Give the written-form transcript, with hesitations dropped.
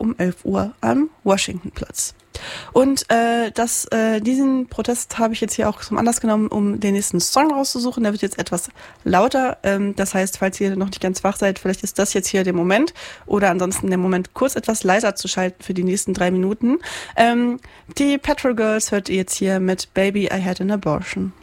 um 11 Uhr am Washingtonplatz. Und diesen Protest habe ich jetzt hier auch zum Anlass genommen, um den nächsten Song rauszusuchen. Der wird jetzt etwas lauter. Das heißt, falls ihr noch nicht ganz wach seid, vielleicht ist das jetzt hier der Moment. Oder ansonsten der Moment, kurz etwas leiser zu schalten für die nächsten 3 Minuten. Die Petrol Girls hört ihr jetzt hier mit Baby, I Had an Abortion.